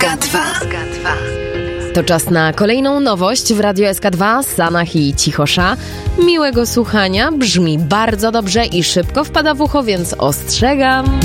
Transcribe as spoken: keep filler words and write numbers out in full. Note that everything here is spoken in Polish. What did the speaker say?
K dwa. To czas na kolejną nowość w Radio S K dwa, Sanach i Cichosza. Miłego słuchania, brzmi bardzo dobrze i szybko wpada w ucho, więc ostrzegam.